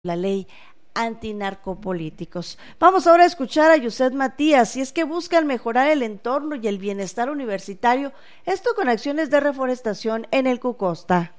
la ley antinarcopolíticos. Vamos ahora a escuchar a Yuset Matías, y es que buscan mejorar el entorno y el bienestar universitario, esto con acciones de reforestación en el Cucosta.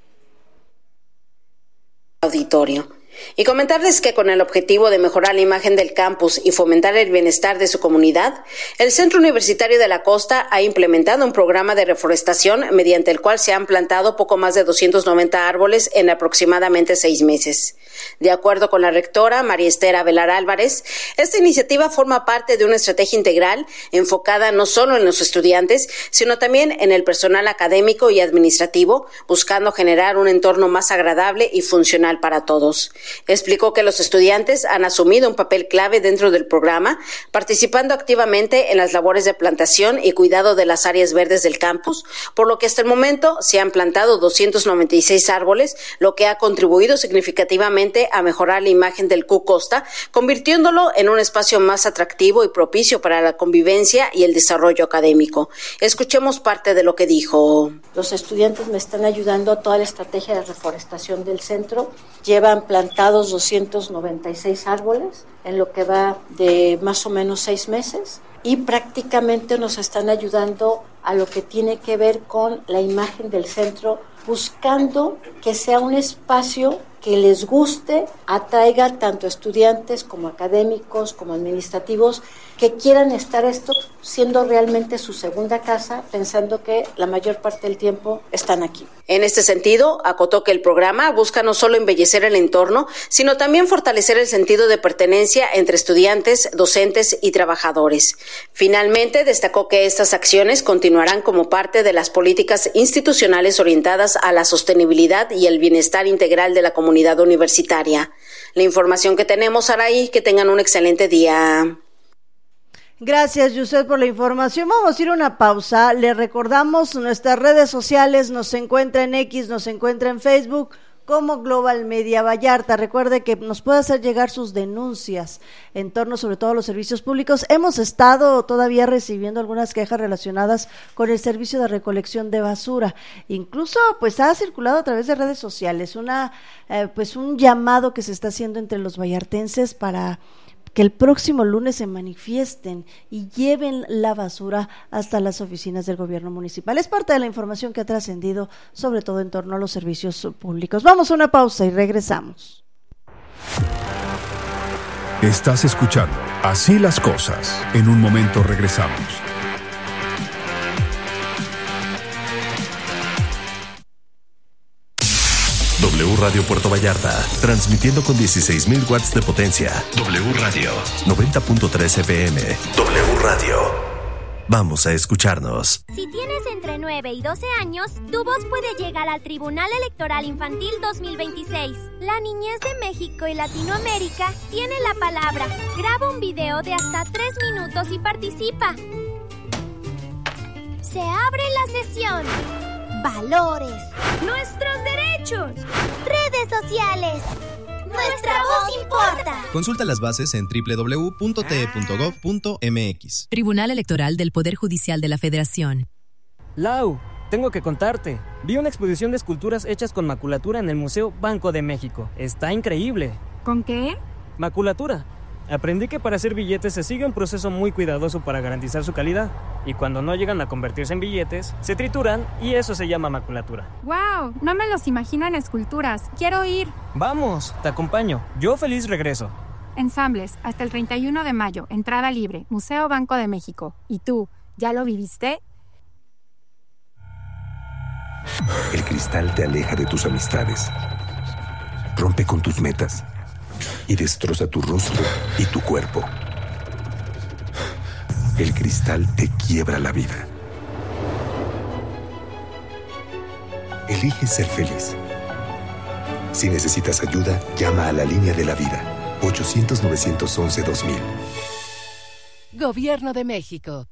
Auditorio. Y comentarles que con el objetivo de mejorar la imagen del campus y fomentar el bienestar de su comunidad, el Centro Universitario de la Costa ha implementado un programa de reforestación mediante el cual se han plantado poco más de 290 árboles en aproximadamente 6 meses. De acuerdo con la rectora María Esther Avelar Álvarez, esta iniciativa forma parte de una estrategia integral enfocada no solo en los estudiantes, sino también en el personal académico y administrativo, buscando generar un entorno más agradable y funcional para todos. Explicó que los estudiantes han asumido un papel clave dentro del programa, participando activamente en las labores de plantación y cuidado de las áreas verdes del campus, por lo que hasta el momento se han plantado 296 árboles, lo que ha contribuido significativamente a mejorar la imagen del Cucosta, convirtiéndolo en un espacio más atractivo y propicio para la convivencia y el desarrollo académico. Escuchemos parte de lo que dijo. Los estudiantes me están ayudando a toda la estrategia de reforestación del centro. Llevan plantados 296 árboles en lo que va de más o menos 6 meses y prácticamente nos están ayudando a lo que tiene que ver con la imagen del centro, buscando que sea un espacio que les guste, atraiga tanto estudiantes como académicos, como administrativos, que quieran estar esto siendo realmente su segunda casa, pensando que la mayor parte del tiempo están aquí. En este sentido, acotó que el programa busca no solo embellecer el entorno, sino también fortalecer el sentido de pertenencia entre estudiantes, docentes y trabajadores. Finalmente, destacó que estas acciones continuarán como parte de las políticas institucionales orientadas a la sostenibilidad y el bienestar integral de la comunidad universitaria. La información que tenemos, Araí, que tengan un excelente día. Gracias, Yuset, por la información. Vamos a ir a una pausa. Le recordamos nuestras redes sociales, nos encuentra en X, nos encuentra en Facebook como Global Media Vallarta. Recuerde que nos puede hacer llegar sus denuncias en torno sobre todo a los servicios públicos. Hemos estado todavía recibiendo algunas quejas relacionadas con el servicio de recolección de basura. Incluso pues ha circulado a través de redes sociales un llamado que se está haciendo entre los vallartenses para que el próximo lunes se manifiesten y lleven la basura hasta las oficinas del gobierno municipal. Es parte de la información que ha trascendido, sobre todo en torno a los servicios públicos. Vamos a una pausa y regresamos. Estás escuchando Así las Cosas. En un momento regresamos. W Radio Puerto Vallarta, transmitiendo con 16,000 watts de potencia. W Radio 90.3 FM. W Radio. Vamos a escucharnos. Si tienes entre 9 y 12 años, tu voz puede llegar al Tribunal Electoral Infantil 2026. La niñez de México y Latinoamérica tiene la palabra. Graba un video de hasta 3 minutos y participa. Se abre la sesión. Valores. Nuestros derechos. Redes sociales. Nuestra voz importa. Consulta las bases en www.te.gov.mx. Tribunal Electoral del Poder Judicial de la Federación. Lau, tengo que contarte. Vi una exposición de esculturas hechas con maculatura en el Museo Banco de México. Está increíble. ¿Con qué? Maculatura. Aprendí que para hacer billetes se sigue un proceso muy cuidadoso para garantizar su calidad. Y cuando no llegan a convertirse en billetes, se trituran y eso se llama maculatura. ¡Wow! No me los imagino en esculturas. ¡Quiero ir! Vamos, te acompaño. Yo feliz regreso. Ensambles, hasta el 31 de mayo. Entrada libre. Museo Banco de México. ¿Y tú, ya lo viviste? El cristal te aleja de tus amistades. Rompe con tus metas. Y destroza tu rostro y tu cuerpo. El cristal te quiebra la vida. Elige ser feliz. Si necesitas ayuda, llama a la línea de la vida. 800-911-2000. Gobierno de México.